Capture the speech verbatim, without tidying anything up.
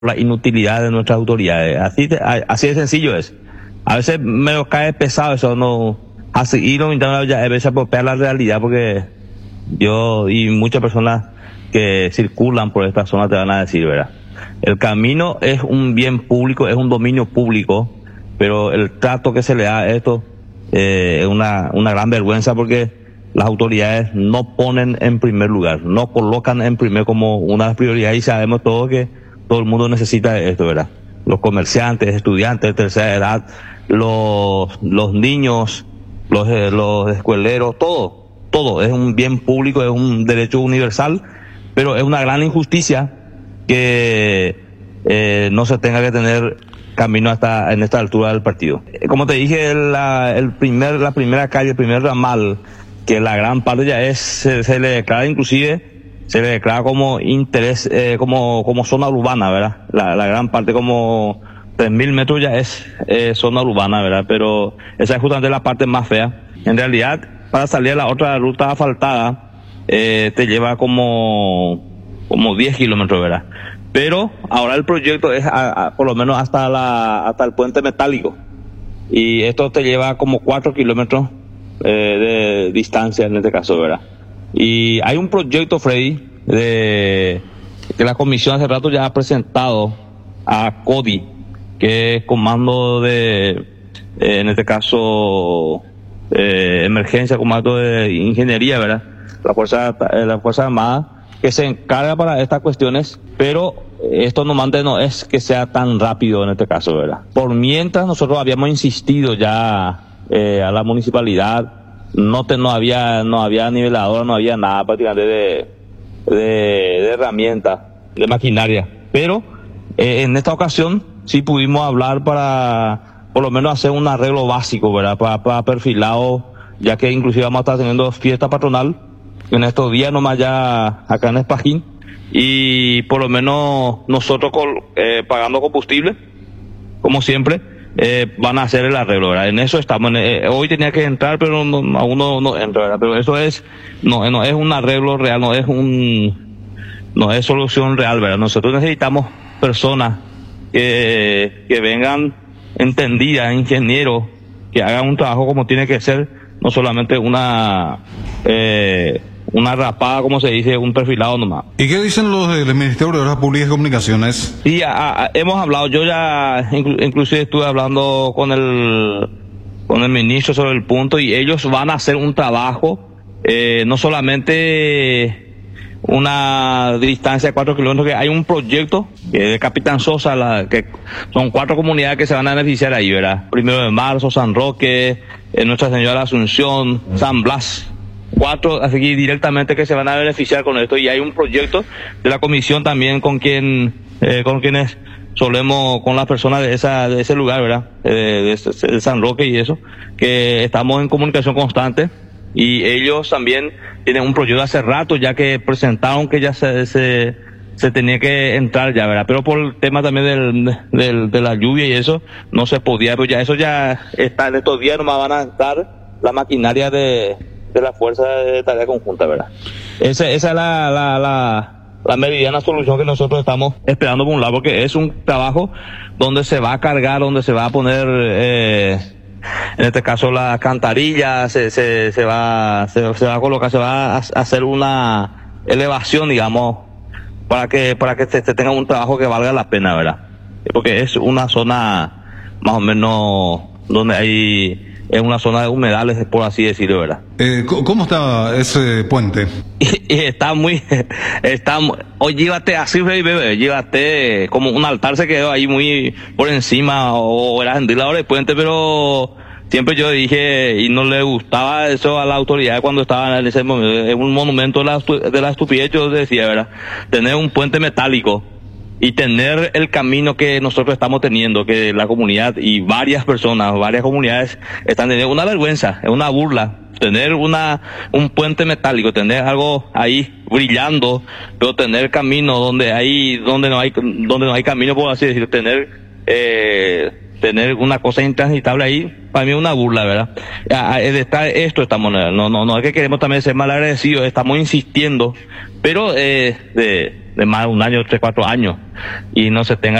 la inutilidad de nuestras autoridades. Así de, así de sencillo es. A veces me cae pesado eso, no, así, y no a veces apropiar la realidad, porque yo y muchas personas que circulan por esta zona te van a decir, ¿verdad? El camino es un bien público, es un dominio público, pero el trato que se le da a esto eh, es una, una gran vergüenza, porque las autoridades no ponen en primer lugar, no colocan en primer como una de las prioridades, y sabemos todos que todo el mundo necesita esto, ¿verdad? Los comerciantes, estudiantes de tercera edad, los, los niños, los, los escueleros, todo, todo es un bien público, es un derecho universal, pero es una gran injusticia que eh, no se tenga que tener camino hasta en esta altura del partido. Como te dije, la, el primer, la primera calle, el primer ramal, que la gran parte ya es, se, se le declara inclusive, se le declara como interés, eh, como, como zona urbana, ¿verdad? La, la gran parte, como tres mil metros ya es eh, zona urbana, ¿verdad? Pero esa es justamente la parte más fea. En realidad, para salir a la otra ruta asfaltada, eh, te lleva como, como diez kilómetros, ¿verdad? Pero ahora el proyecto es a, a, por lo menos hasta la, hasta el puente metálico. Y esto te lleva como cuatro kilómetros eh, de distancia en este caso, ¿verdad? Y hay un proyecto, Freddy, de que la comisión hace rato ya ha presentado a CODI, que es Comando de, eh, en este caso, eh, Emergencia, Comando de Ingeniería, ¿verdad? La Fuerza, eh, la Fuerza Armada, que se encarga para estas cuestiones, pero esto no manda, no es que sea tan rápido en este caso, ¿verdad? Por mientras nosotros habíamos insistido ya eh, a la municipalidad. No, te, no había no había niveladora, no había nada prácticamente de, de, de herramientas, de maquinaria. Pero eh, en esta ocasión sí pudimos hablar para por lo menos hacer un arreglo básico, ¿verdad? Para, para perfilado, ya que inclusive vamos a estar teniendo fiesta patronal en estos días nomás ya acá en Espajín. Y por lo menos nosotros con, eh, pagando combustible, como siempre, Eh, van a hacer el arreglo, ¿verdad? En eso estamos. Eh, hoy tenía que entrar, pero no, aún no, no entra, ¿verdad? Pero eso es, no, no es un arreglo real, no es un, no es solución real, ¿verdad? Nosotros necesitamos personas que, que vengan entendidas, ingenieros, que hagan un trabajo como tiene que ser, no solamente una, eh, una rapada, como se dice, un perfilado nomás. ¿Y qué dicen los del Ministerio de Obras Públicas y Comunicaciones? Sí, a, a, hemos hablado, yo ya inclu, inclusive estuve hablando con el con el ministro sobre el punto, y ellos van a hacer un trabajo, eh, no solamente una distancia de cuatro kilómetros, que hay un proyecto eh, de Capitán Sosa, la, que son cuatro comunidades que se van a beneficiar ahí, ¿verdad? Primero de Marzo, San Roque, eh, Nuestra Señora de la Asunción, San Blas. Cuatro así directamente que se van a beneficiar con esto, y hay un proyecto de la comisión también con quien eh, con quienes solemos, con las personas de esa de ese lugar, ¿verdad? Eh, de, de San Roque y eso, que estamos en comunicación constante, y ellos también tienen un proyecto hace rato ya que presentaron que ya se se, se tenía que entrar ya, ¿verdad? Pero por el tema también del, del de la lluvia y eso no se podía, pero ya eso ya está, en estos días nomás van a estar la maquinaria de de la Fuerza de Tarea Conjunta, ¿verdad? Esa, esa es la, la, la, la meridiana solución que nosotros estamos esperando por un lado, porque es un trabajo donde se va a cargar, donde se va a poner, eh, en este caso la cantarilla, se, se, se va, se, se va a colocar, se va a hacer una elevación, digamos, para que, para que se, se tenga un trabajo que valga la pena, ¿verdad? Porque es una zona más o menos donde hay, es una zona de humedales, por así decirlo, ¿verdad? Eh, ¿Cómo está ese puente? Y, y está muy, está, hoy llévate así, bebé, llévate como un altar, se quedó ahí muy por encima, o era ventilador de puente, pero siempre yo dije, y no le gustaba eso a la autoridad cuando estaba en ese momento, es un monumento de la, de la estupidez, yo decía, ¿verdad? Tener un puente metálico y tener el camino que nosotros estamos teniendo, que la comunidad y varias personas, varias comunidades están teniendo, una vergüenza, es una burla, tener una un puente metálico, tener algo ahí brillando, pero tener camino donde hay donde no hay donde no hay camino, por así decirlo, tener eh, tener una cosa intransitable ahí, para mí es una burla, ¿verdad? Está esto, esta moneda. No, no, no es que queremos también ser mal agradecidos, estamos insistiendo, pero eh, de, de más de un año, tres, cuatro años, y no se tenga